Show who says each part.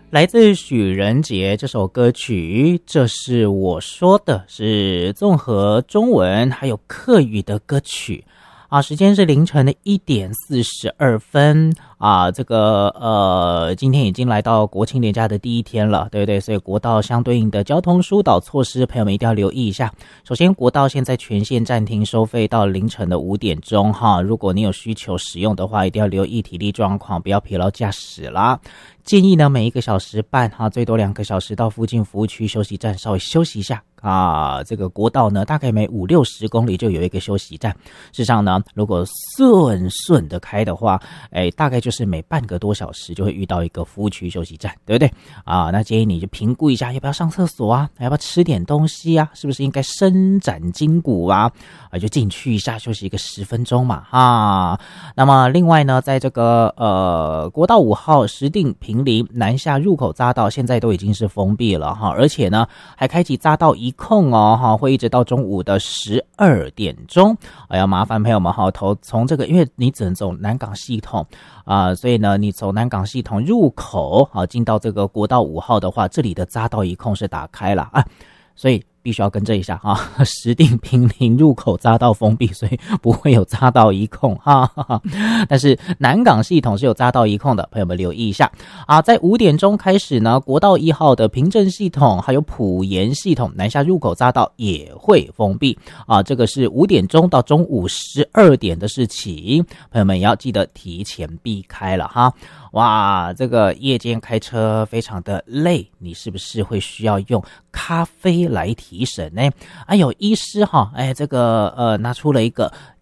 Speaker 1: 来自许仁杰这首歌曲，这是我说的，是综合中文还有客语的歌曲啊。时间是凌晨的1:42啊。今天已经来到国庆连假的第一天了，对不对？所以国道相对应的交通疏导措施，朋友们一定要留意一下。首先，国道现在全线暂停收费到凌晨的5点钟哈。如果你有需求使用的话，一定要留意体力状况，不要疲劳驾驶啦。建议呢，每1个小时半哈，最多2个小时到附近服务区休息站稍微休息一下啊。这个国道呢，大概每50-60公里就有一个休息站。事实上呢，如果顺的开的话，大概就是每半个多小时就会遇到一个服务区休息站，对不对啊？那建议你就评估一下，要不要上厕所啊？要不要吃点东西啊？是不是应该伸展筋骨啊？就进去一下，休息个10分钟嘛哈。那么另外呢，在这个国道5号石碇平林南下入口匝道，现在都已经是封闭了哈，而且呢还开启匝道一控哦哈，会一直到中午的12点钟。要麻烦朋友们哈，从这个，因为你只能走南港系统所以呢，你走南港系统入口进到这个国道5号的话，这里的匝道一控是打开了所以必须要跟着一下石碇平林入口匝道封闭，所以不会有匝道一控但是南港系统是有匝道一控的，朋友们留意一下在5点钟开始呢，国道1号的平镇系统还有埔盐系统南下入口匝道也会封闭这个是5点钟到中午12点的事情，朋友们也要记得提前避开了哈。哇，这个夜间开车非常的累，你是不是会需要用咖啡来提神呢？有医师这个拿出了一个